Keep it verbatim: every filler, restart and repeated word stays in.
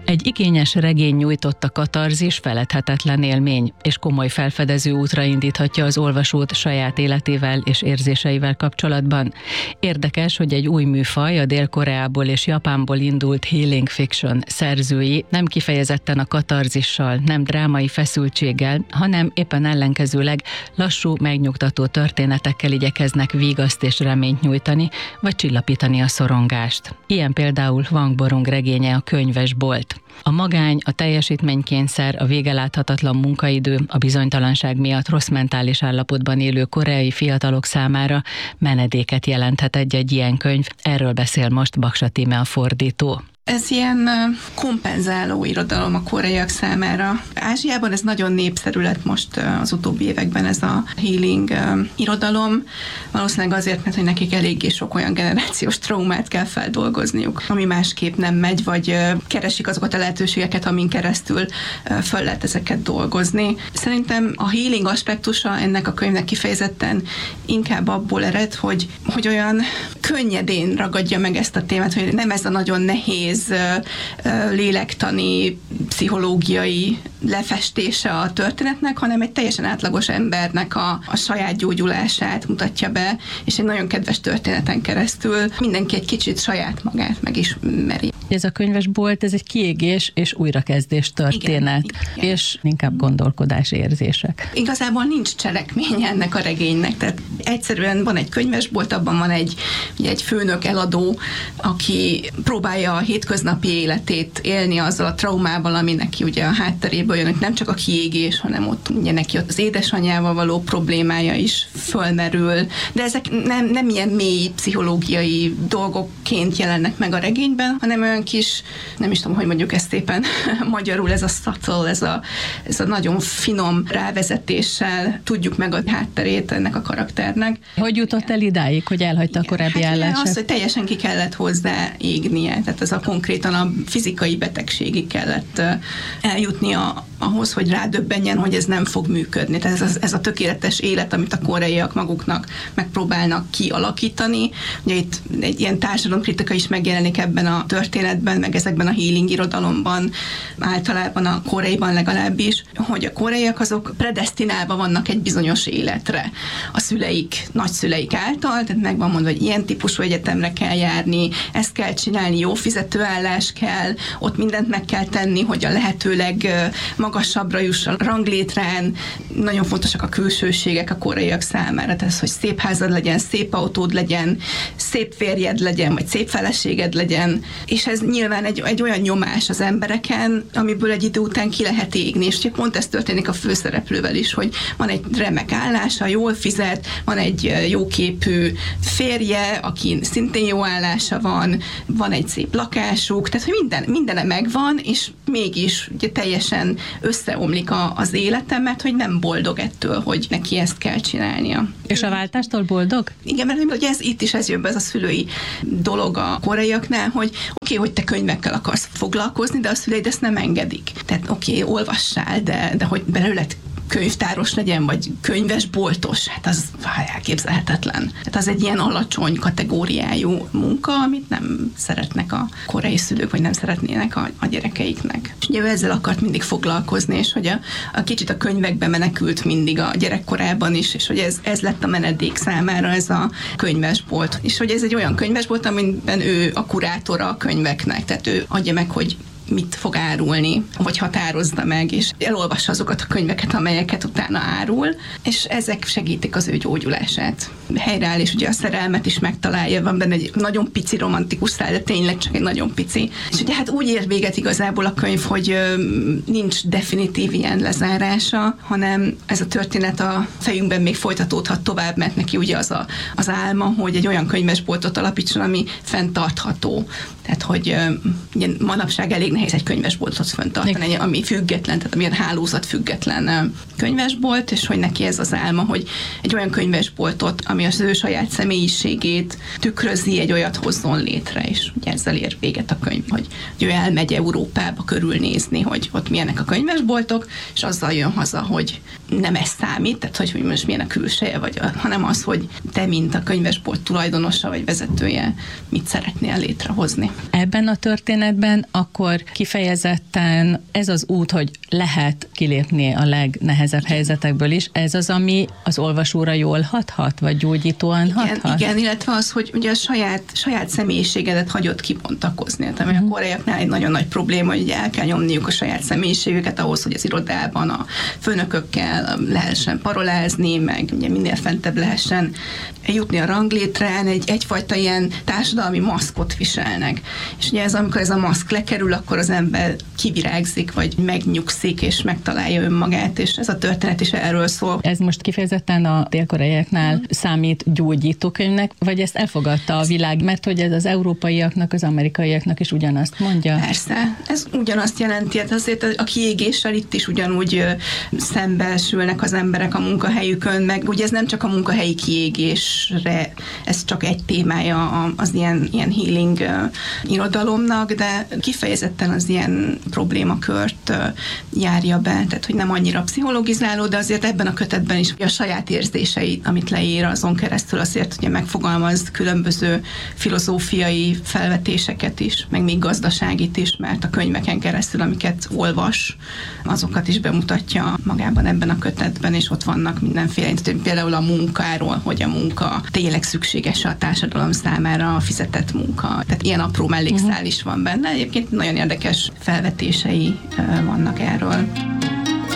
Egy igényes regény nyújtott a katarzis feledhetetlen élmény, és komoly felfedező útra indíthatja az olvasót saját életével és érzéseivel kapcsolatban. Érdekes, hogy egy új műfaj, a Dél-Koreából és Japánból indult healing fiction szerzői nem kifejezetten a katarzissal, nem drámai feszültséggel, hanem éppen ellenkezőleg lassú, megnyugtató történetekkel igyekeznek vígaszt és reményt nyújtani, vagy csillapítani a szorongást. Ilyen például Wang Borong regénye, a Könyvesbolt. A magány, a teljesítménykényszer, a végeláthatatlan munkaidő, a bizonytalanság miatt rossz mentális állapotban élő koreai fiatalok számára menedéket jelenthet egy-egy ilyen könyv. Erről beszél most Baksa Tíme, a fordító. Ez ilyen kompenzáló irodalom a koreaiak számára. Ázsiában ez nagyon népszerű lett most az utóbbi években ez a healing irodalom. Valószínűleg azért, mert hogy nekik eléggé sok olyan generációs traumát kell feldolgozniuk, ami másképp nem megy, vagy keresik azokat a lehetőségeket, amin keresztül föl lehet ezeket dolgozni. Szerintem a healing aspektusa ennek a könyvnek kifejezetten inkább abból ered, hogy, hogy olyan könnyedén ragadja meg ezt a témát, hogy nem ez a nagyon nehéz lélektani, pszichológiai lefestése a történetnek, hanem egy teljesen átlagos embernek a, a saját gyógyulását mutatja be, és egy nagyon kedves történeten keresztül mindenki egy kicsit saját magát megismeri. Ez a Könyvesbolt, ez egy kiégés és újrakezdés történet, igen, igen. És inkább gondolkodás, érzések. Igazából nincs cselekmény ennek a regénynek, tehát egyszerűen van egy könyvesbolt, abban van egy, egy főnök eladó, aki próbálja a hétköznapi életét élni azzal a traumával, ami neki ugye a hátteréből jön, hogy nem csak a kiégés, hanem ott ugye neki az édesanyjával való problémája is fölmerül, de ezek nem, nem ilyen mély pszichológiai dolgokként jelennek meg a regényben, hanem olyan kis, nem is tudom, hogy mondjuk ezt szépen magyarul, ez a subtle, ez a, ez a nagyon finom rávezetéssel tudjuk meg a hátterét ennek a karakternek. Hogy jutott el idáig, hogy elhagyta igen. a korábbi hát állását? Az, hogy teljesen ki kellett hozzá égnie, tehát ez a konkrétan a fizikai betegségig kellett eljutnia ahhoz, hogy rádöbbenjen, hogy ez nem fog működni. Tehát ez, ez a tökéletes élet, amit a koreaiak maguknak megpróbálnak kialakítani. Ugye itt egy ilyen társadalomkritika is megjelenik ebben a történetben, meg ezekben a healing irodalomban, általában a koreaiban legalábbis, hogy a koreaiak azok predesztinálva vannak egy bizonyos életre. A szüleik, nagyszüleik által, tehát meg van mondva, hogy ilyen típusú egyetemre kell járni, ezt kell csinálni, jó fizetőállás kell, ott mindent meg kell tenni, hogy a lehetőleg magasabbra juss a ranglétrán. Nagyon fontosak a külsőségek a koreaiak számára, tehát hogy szép házad legyen, szép autód legyen, szép férjed legyen, vagy szép feleséged legyen, és ez nyilván egy, egy olyan nyomás az embereken, amiből egy idő után ki lehet égni, és pont ez történik a főszereplővel is, hogy van egy remek állása, jól fizet, van egy jóképű férje, aki szintén jó állása van, van egy szép lakásuk, tehát hogy minden, mindene megvan, és mégis ugye teljesen összeomlik a, az élete, mert hogy nem boldog ettől, hogy neki ezt kell csinálnia. És a váltástól boldog? Igen, mert ugye ez, itt is ez jön be, ez a szülői dolog a koreaiaknál, hogy oké, okay, hogy te könyvekkel akarsz foglalkozni, de a szüleid ezt nem engedik. Tehát oké, okay, olvassál, de, de hogy belőled könyvtáros legyen, vagy könyvesboltos, hát az elképzelhetetlen. Hát az egy ilyen alacsony kategóriájú munka, amit nem szeretnek a koreai szülők, vagy nem szeretnének a, a gyerekeiknek. És ugye ezzel akart mindig foglalkozni, és hogy a, a kicsit a könyvekbe menekült mindig a gyerekkorában is, és hogy ez, ez lett a menedék számára, ez a könyvesbolt. És hogy ez egy olyan könyvesbolt, amiben ő a kurátora a könyveknek, tehát ő adja meg, hogy mit fog árulni, vagy határozza meg, és elolvassa azokat a könyveket, amelyeket utána árul, és ezek segítik az ő gyógyulását. Helyreáll, és ugye a szerelmet is megtalálja, van benne egy nagyon pici romantikus szál, de tényleg csak egy nagyon pici. És ugye hát úgy ér véget igazából a könyv, hogy ö, nincs definitív ilyen lezárása, hanem ez a történet a fejünkben még folytatódhat tovább, mert neki ugye az a, az álma, hogy egy olyan könyvesboltot alapítson, ami fenntartható. Tehát, hogy ö, ugye manapság elég nehéz egy könyvesboltot fenntartani, ami független, tehát amilyen hálózat független könyvesbolt, és hogy neki ez az álma, hogy egy olyan könyvesboltot, ami az ő saját személyiségét tükrözi, egy olyat hozzon létre, és ugye ezzel ér véget a könyv, hogy, hogy ő elmegy Európába körülnézni, hogy ott milyenek a könyvesboltok, és azzal jön haza, hogy nem ez számít, tehát hogy most milyen a külseje, vagy a, hanem az, hogy te, mint a könyvesbolt tulajdonosa vagy vezetője, mit szeretnél létrehozni. Ebben a történetben akkor kifejezetten ez az út, hogy lehet kilépni a legnehezebb helyzetekből is, ez az, ami az olvasóra jól hathat, vagy gyógyítóan igen, hathat? Igen, illetve az, hogy ugye a saját, saját személyiségedet hagyod kibontakozni. Tehát ami a koreaiaknál egy nagyon nagy probléma, hogy el kell nyomniuk a saját személyiségüket ahhoz, hogy az irodában a főnökökkel lehessen parolázni, meg ugye minél fentebb lehessen jutni a ranglétrán, egy, egyfajta ilyen társadalmi maszkot viselnek. És ugye ez, amikor ez a maszk lekerül, akkor az ember kivirágzik, vagy megnyugszik, és megtalálja önmagát, és ez a történet is erről szól. Ez most kifejezetten a dél-koreaiaknál mm. számít gyógyítókönyvnek, vagy ezt elfogadta a világ, mert hogy ez az európaiaknak, az amerikaiaknak is ugyanazt mondja? Persze, ez ugyanazt jelenti, hát azért a kiégéssel itt is ugyanúgy szembesülnek az emberek a munkahelyükön, meg ugye ez nem csak a munkahelyi kiégésre, ez csak egy témája az ilyen, ilyen healing irodalomnak, de kifejezetten az ilyen problémakört járja be, tehát hogy nem annyira pszichologizáló, de azért ebben a kötetben is a saját érzéseit, amit leír azon keresztül, azért ugye megfogalmaz különböző filozófiai felvetéseket is, meg még gazdaságit is, mert a könyveken keresztül, amiket olvas, azokat is bemutatja magában ebben a kötetben, és ott vannak mindenféle, például a munkáról, hogy a munka tényleg szükséges a társadalom számára, a fizetett munka. Tehát ilyen apró mellékszál is van benne. Egyébként nagyon érdekes felvetései vannak erről.